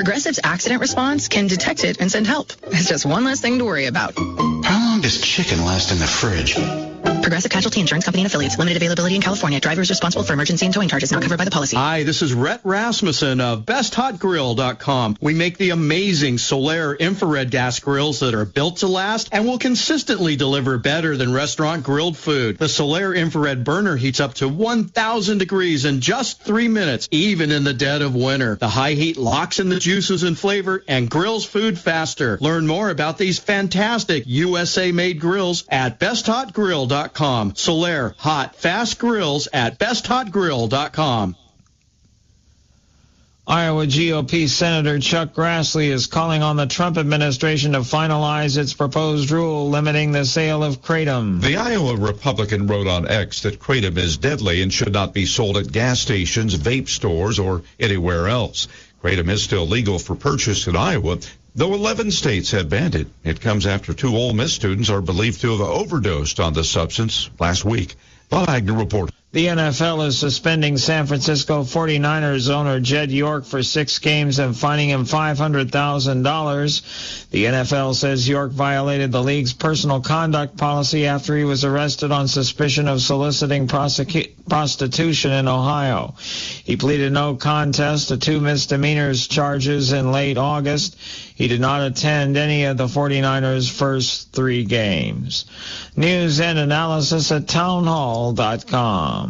Progressive's accident response can detect it and send help. It's just one less thing to worry about. How long does chicken last in the fridge? Progressive Casualty Insurance Company and Affiliates. Limited availability in California. Drivers responsible for emergency and towing charges not covered by the policy. Hi, this is Rhett Rasmussen of BestHotGrill.com. We make the amazing Solaire infrared gas grills that are built to last and will consistently deliver better than restaurant grilled food. The Solaire infrared burner heats up to 1,000 degrees in just 3 minutes, even in the dead of winter. The high heat locks in the juices and flavor and grills food faster. Learn more about these fantastic USA-made grills at BestHotGrill.com. Solaire, hot, fast grills at BestHotGrill.com. Iowa GOP Senator Chuck Grassley is calling on the Trump administration to finalize its proposed rule limiting the sale of kratom. The Iowa Republican wrote on X that kratom is deadly and should not be sold at gas stations, vape stores, or anywhere else. Kratom is still legal for purchase in Iowa, though 11 states have banned it. It comes after 2 Ole Miss students are believed to have overdosed on the substance last week. Bob Agnew reports. The NFL is suspending San Francisco 49ers owner Jed York for 6 games and fining him $500,000. The NFL says York violated the league's personal conduct policy after he was arrested on suspicion of soliciting prostitution in Ohio. He pleaded no contest to 2 misdemeanors charges in late August. He did not attend any of the 49ers' first 3 games. News and analysis at townhall.com.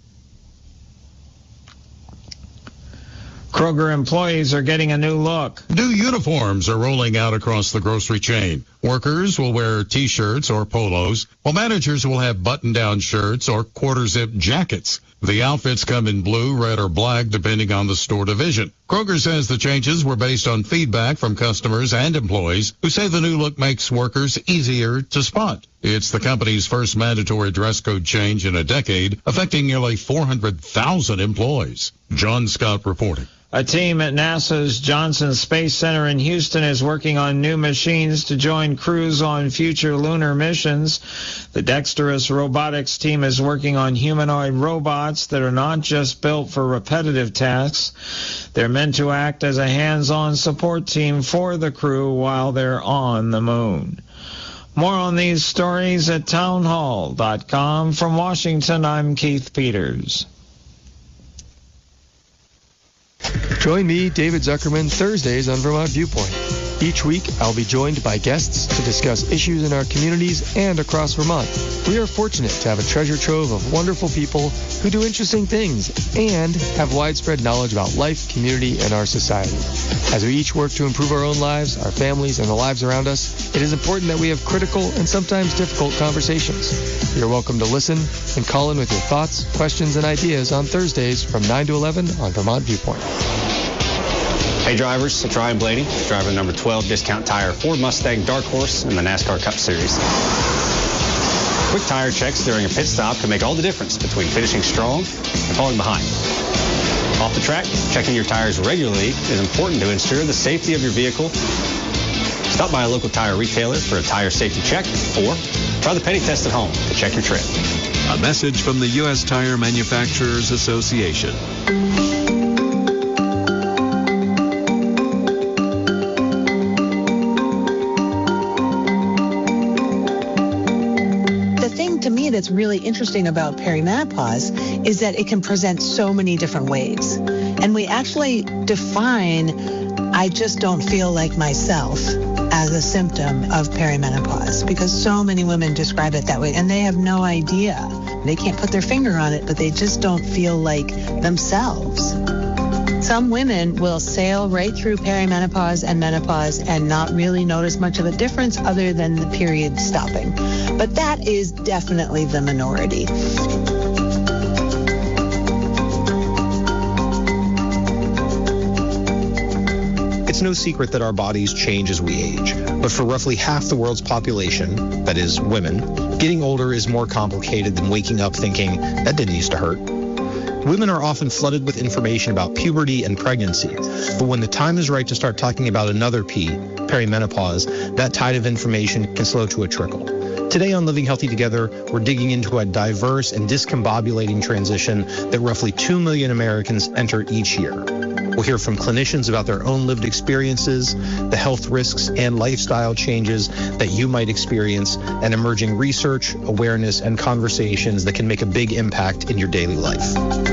Kroger employees are getting a new look. New uniforms are rolling out across the grocery chain. Workers will wear T-shirts or polos, while managers will have button-down shirts or quarter-zip jackets. The outfits come in blue, red, or black, depending on the store division. Kroger says the changes were based on feedback from customers and employees who say the new look makes workers easier to spot. It's the company's first mandatory dress code change in a decade, affecting nearly 400,000 employees. John Scott reporting. A team at NASA's Johnson Space Center in Houston is working on new machines to join crews on future lunar missions. The dexterous robotics team is working on humanoid robots that are not just built for repetitive tasks. They're meant to act as a hands-on support team for the crew while they're on the moon. More on these stories at townhall.com. From Washington, I'm Keith Peters. Join me, David Zuckerman, Thursdays on Vermont Viewpoint. Each week, I'll be joined by guests to discuss issues in our communities and across Vermont. We are fortunate to have a treasure trove of wonderful people who do interesting things and have widespread knowledge about life, community, and our society. As we each work to improve our own lives, our families, and the lives around us, it is important that we have critical and sometimes difficult conversations. You're welcome to listen and call in with your thoughts, questions, and ideas on Thursdays from 9 to 11 on Vermont Viewpoint. Hey drivers, it's Ryan Blaney, driver number 12 Discount Tire Ford Mustang Dark Horse in the NASCAR Cup Series. Quick tire checks during a pit stop can make all the difference between finishing strong and falling behind. Off the track, checking your tires regularly is important to ensure the safety of your vehicle. Stop by a local tire retailer for a tire safety check or try the penny test at home to check your tread. A message from the U.S. Tire Manufacturers Association. That's really interesting about perimenopause is that it can present so many different ways. And we actually define, I just don't feel like myself, as a symptom of perimenopause, because so many women describe it that way and they have no idea. They can't put their finger on it, but they just don't feel like themselves. Some women will sail right through perimenopause and menopause and not really notice much of a difference other than the period stopping. But that is definitely the minority. It's no secret that our bodies change as we age. But for roughly half the world's population, that is women, getting older is more complicated than waking up thinking, that didn't used to hurt. Women are often flooded with information about puberty and pregnancy, but when the time is right to start talking about another P, perimenopause, that tide of information can slow to a trickle. Today on Living Healthy Together, we're digging into a diverse and discombobulating transition that roughly 2 million Americans enter each year. We'll hear from clinicians about their own lived experiences, the health risks and lifestyle changes that you might experience, and emerging research, awareness, and conversations that can make a big impact in your daily life.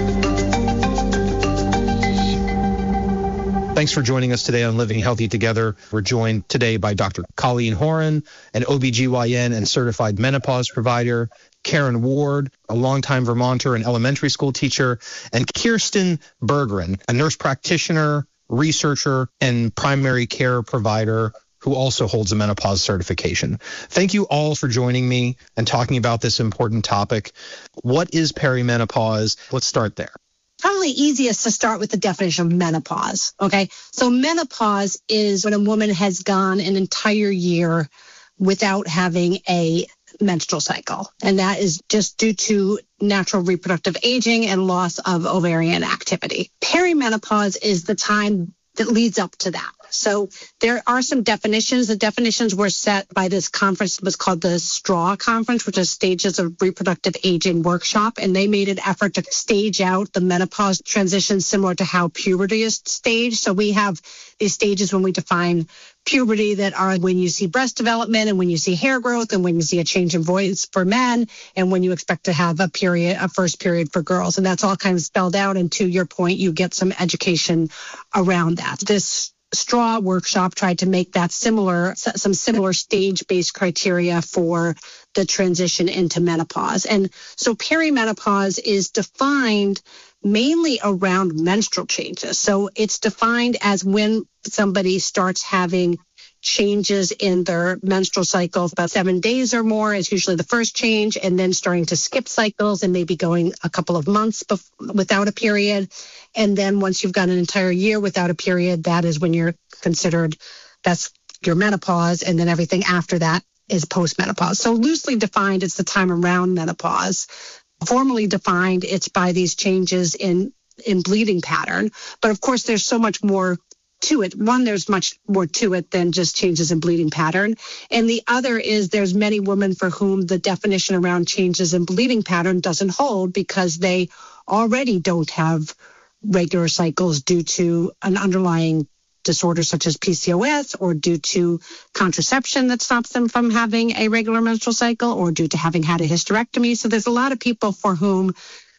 Thanks for joining us today on Living Healthy Together. We're joined today by Dr. Colleen Horan, an OBGYN and certified menopause provider, Karen Ward, a longtime Vermonter and elementary school teacher, and Kirsten Berggren, a nurse practitioner, researcher, and primary care provider who also holds a menopause certification. Thank you all for joining me and talking about this important topic. What is perimenopause? Let's start there. Probably easiest to start with the definition of menopause, okay? So menopause is when a woman has gone an entire year without having a menstrual cycle, and that is just due to natural reproductive aging and loss of ovarian activity. Perimenopause is the time that leads up to that. So there are some definitions. The definitions were set by this conference. It was called the STRAW conference, which is Stages of Reproductive Aging Workshop. And they made an effort to stage out the menopause transition similar to how puberty is staged. So we have these stages when we define puberty that are when you see breast development and when you see hair growth and when you see a change in voice for men and when you expect to have a first period for girls. And that's all kind of spelled out. And to your point, you get some education around that. This STRAW workshop tried to make that some similar stage-based criteria for the transition into menopause. And so perimenopause is defined mainly around menstrual changes. So it's defined as when somebody starts having changes in their menstrual cycle. About 7 days or more is usually the first change, and then starting to skip cycles and maybe going a couple of months without a period. And then once you've got an entire year without a period, that is when you're considered, that's your menopause, and then everything after that is postmenopause. So loosely defined, it's the time around menopause. Formally defined, it's by these changes in bleeding pattern. But of course, there's so much more to it. One, there's much more to it than just changes in bleeding pattern. And the other is there's many women for whom the definition around changes in bleeding pattern doesn't hold because they already don't have regular cycles due to an underlying disorder such as PCOS or due to contraception that stops them from having a regular menstrual cycle or due to having had a hysterectomy. So there's a lot of people for whom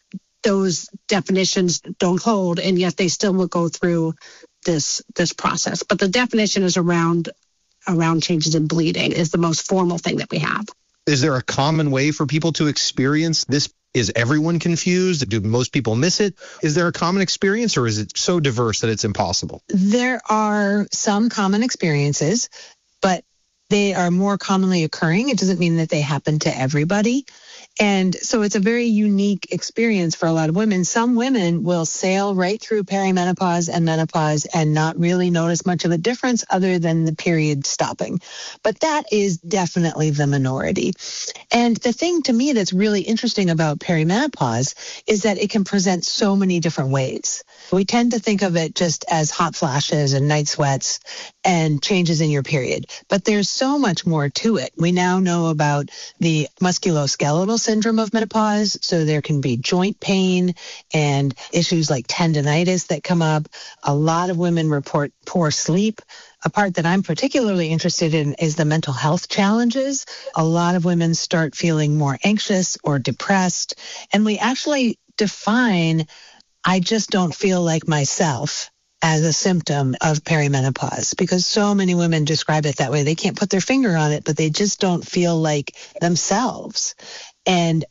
those definitions don't hold, and yet they still will go through this process. But the definition is around changes in bleeding is the most formal thing that we have. Is there a common way for people to experience this? Is everyone confused? Do most people miss it? Is there a common experience, or is it so diverse that it's impossible? There are some common experiences, but they are more commonly occurring. It doesn't mean that they happen to everybody. And so it's a very unique experience for a lot of women. Some women will sail right through perimenopause and menopause and not really notice much of a difference other than the period stopping. But that is definitely the minority. And the thing to me that's really interesting about perimenopause is that it can present so many different ways. We tend to think of it just as hot flashes and night sweats and changes in your period. But there's so much more to it. We now know about the musculoskeletal syndrome of menopause. So there can be joint pain and issues like tendinitis that come up. A lot of women report poor sleep. A part that I'm particularly interested in is the mental health challenges. A lot of women start feeling more anxious or depressed. And we actually define, I just don't feel like myself, as a symptom of perimenopause, because so many women describe it that way. They can't put their finger on it, but they just don't feel like themselves. And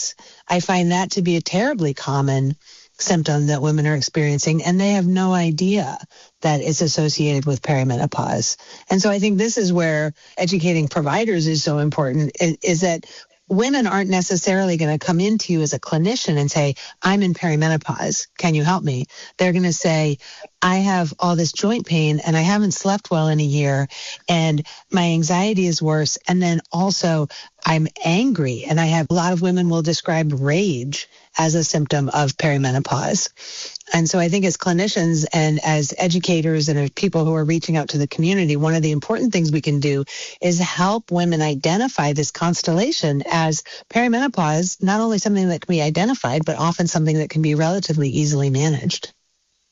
I find that to be a terribly common symptom that women are experiencing, and they have no idea that it's associated with perimenopause. And so I think this is where educating providers is so important, is that women aren't necessarily going to come into you as a clinician and say, I'm in perimenopause. Can you help me? They're going to say, I have all this joint pain and I haven't slept well in a year and my anxiety is worse. And then also I'm angry, and I have a lot of women will describe rage as a symptom of perimenopause. And so I think as clinicians and as educators and as people who are reaching out to the community, one of the important things we can do is help women identify this constellation as perimenopause, not only something that can be identified, but often something that can be relatively easily managed.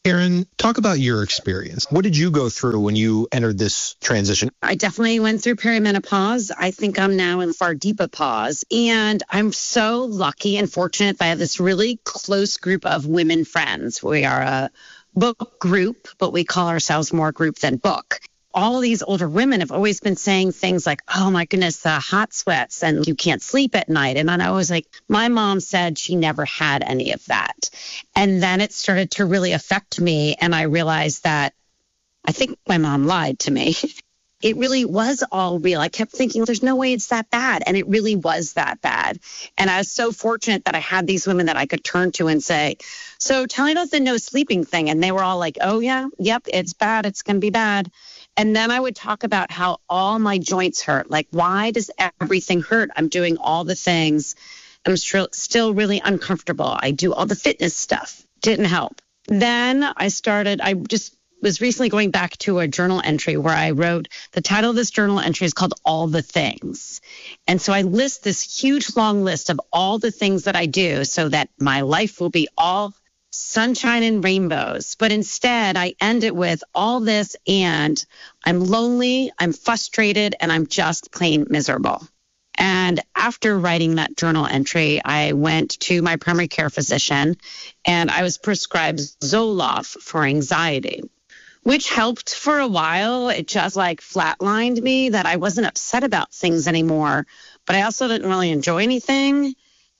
Karen, talk about your experience. What did you go through when you entered this transition? I definitely went through perimenopause. I think I'm now in far deeper pause. And I'm so lucky and fortunate that I have this really close group of women friends. We are a book group, but we call ourselves more group than book. All of these older women have always been saying things like, oh my goodness, the hot sweats and you can't sleep at night. And I was like, my mom said she never had any of that. And then it started to really affect me. And I realized that I think my mom lied to me. It really was all real. I kept thinking, there's no way it's that bad. And it really was that bad. And I was so fortunate that I had these women that I could turn to and say, so tell me about the no sleeping thing. And they were all like, oh yeah, yep, it's bad. It's going to be bad. And then I would talk about how all my joints hurt. Like, why does everything hurt? I'm doing all the things. I'm still really uncomfortable. I do all the fitness stuff. Didn't help. Then I just was recently going back to a journal entry where I wrote, the title of this journal entry is called All the Things. And so I list this huge long list of all the things that I do so that my life will be all sunshine and rainbows. But instead, I end it with all this and I'm lonely, I'm frustrated, and I'm just plain miserable. And after writing that journal entry, I went to my primary care physician and I was prescribed Zoloft for anxiety, which helped for a while. It just like flatlined me that I wasn't upset about things anymore, but I also didn't really enjoy anything.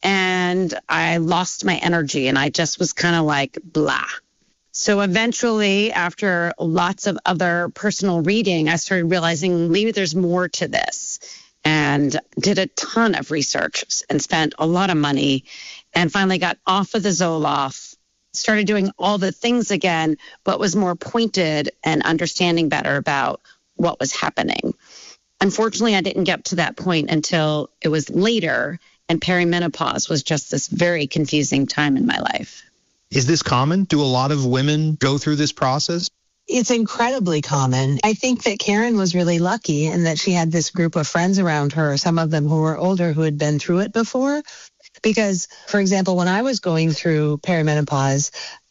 And I lost my energy and I just was kind of like blah. So eventually, after lots of other personal reading, I started realizing maybe there's more to this, and did a ton of research and spent a lot of money and finally got off of the Zoloft, started doing all the things again, but was more pointed and understanding better about what was happening. Unfortunately, I didn't get to that point until it was later. And perimenopause was just this very confusing time in my life. Is this common? Do a lot of women go through this process? It's incredibly common. I think that Karen was really lucky in that she had this group of friends around her, some of them who were older who had been through it before. Because, for example, when I was going through perimenopause,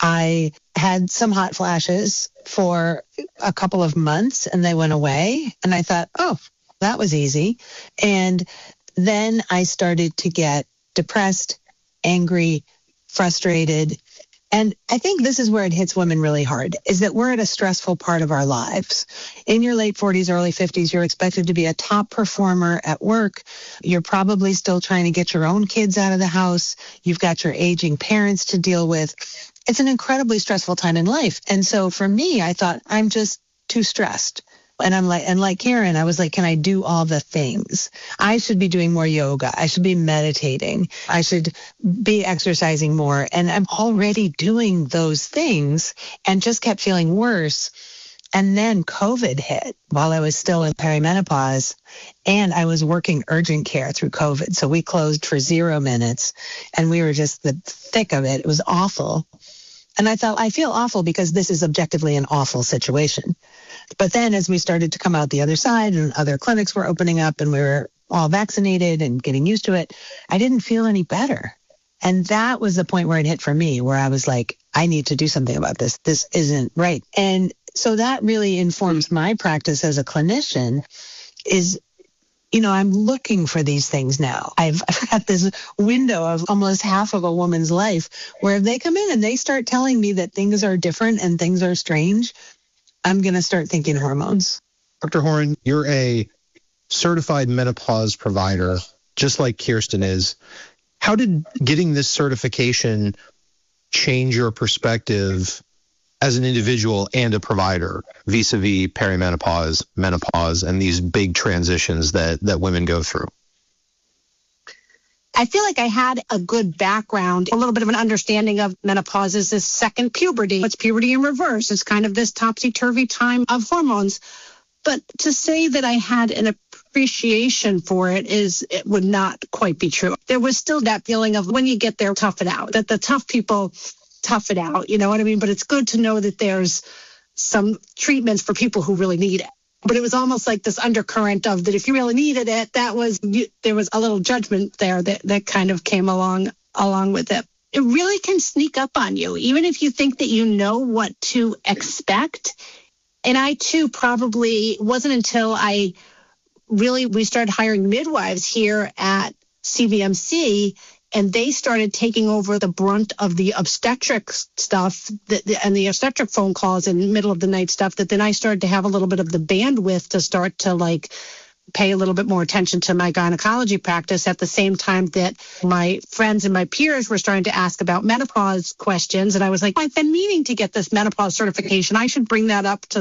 I had some hot flashes for a couple of months and they went away. And I thought, oh, that was easy. And then I started to get depressed, angry, frustrated. And I think this is where it hits women really hard, is that we're at a stressful part of our lives. In your late 40s, early 50s, you're expected to be a top performer at work. You're probably still trying to get your own kids out of the house. You've got your aging parents to deal with. It's an incredibly stressful time in life. And so for me, I thought, I'm just too stressed. And like Karen, I was like, can I do all the things? I should be doing more yoga. I should be meditating. I should be exercising more. And I'm already doing those things and just kept feeling worse. And then COVID hit while I was still in perimenopause, and I was working urgent care through COVID. So we closed for 0 minutes and we were just the thick of it. It was awful. And I thought, I feel awful because this is objectively an awful situation. But then as we started to come out the other side and other clinics were opening up and we were all vaccinated and getting used to it, I didn't feel any better. And that was the point where it hit for me, where I was like, I need to do something about this. This isn't right. And so that really informs my practice as a clinician is, I'm looking for these things now. I've got this window of almost half of a woman's life where if they come in and they start telling me that things are different and things are strange, I'm going to start thinking hormones. Dr. Horan, you're a certified menopause provider, just like Kirsten is. How did getting this certification change your perspective as an individual and a provider vis-a-vis perimenopause, menopause, and these big transitions that women go through? I feel like I had a good background, a little bit of an understanding of menopause is this second puberty. It's puberty in reverse. It's kind of this topsy-turvy time of hormones. But to say that I had an appreciation for it would not quite be true. There was still that feeling of when you get there, tough it out, that the tough people tough it out. You know what I mean? But it's good to know that there's some treatments for people who really need it. But it was almost like this undercurrent of that if you really needed it, there was a little judgment there that kind of came along with it. it really can sneak up on you, even if you think that you know what to expect. And I, too, probably wasn't until we started hiring midwives here at CVMC, and they started taking over the brunt of the obstetric stuff and the obstetric phone calls and middle of the night stuff, that then I started to have a little bit of the bandwidth to start to pay a little bit more attention to my gynecology practice at the same time that my friends and my peers were starting to ask about menopause questions. And I was like, I've been meaning to get this menopause certification. I should bring that off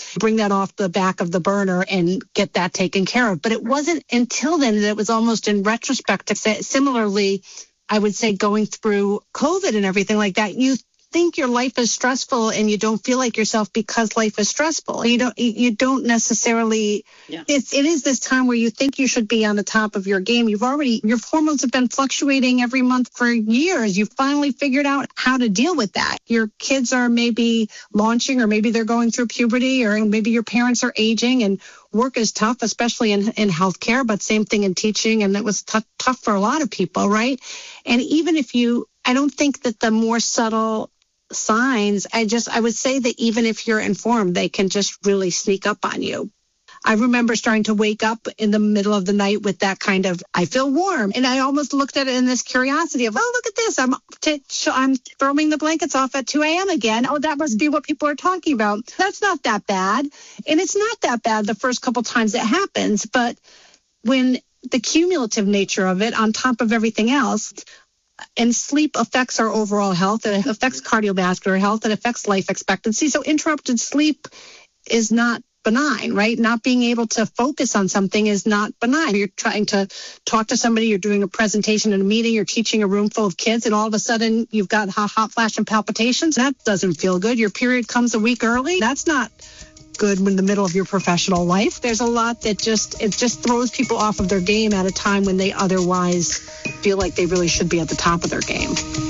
the back of the burner and get that taken care of. But it wasn't until then that it was almost in retrospect. Similarly, I would say going through COVID and everything like that, you think your life is stressful and you don't feel like yourself because life is stressful. You don't necessarily, it is this time where you think you should be on the top of your game. Your hormones have been fluctuating every month for years. You finally figured out how to deal with that. Your kids are maybe launching, or maybe they're going through puberty, or maybe your parents are aging, and work is tough, especially in healthcare, but same thing in teaching. And it was tough for a lot of people, right? And even if I don't think that the more subtle signs, I would say that even if you're informed, they can just really sneak up on you. I remember starting to wake up in the middle of the night with that kind of, I feel warm. And I almost looked at it in this curiosity of, oh, look at this. I'm throwing the blankets off at 2 a.m. again. Oh, that must be what people are talking about. That's not that bad. And it's not that bad the first couple times it happens. But when the cumulative nature of it on top of everything else, and sleep affects our overall health, and it affects cardiovascular health, and affects life expectancy. So interrupted sleep is not benign, right? Not being able to focus on something is not benign. You're trying to talk to somebody, you're doing a presentation in a meeting, you're teaching a room full of kids, and all of a sudden you've got hot flash and palpitations. That doesn't feel good. Your period comes a week early. That's not good in the middle of your professional life. There's a lot that just throws people off of their game at a time when they otherwise feel like they really should be at the top of their game.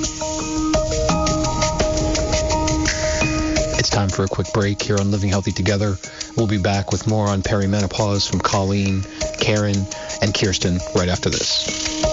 It's time for a quick break here on Living Healthy Together. We'll be back with more on perimenopause from Colleen, Karen, and Kirsten right after this.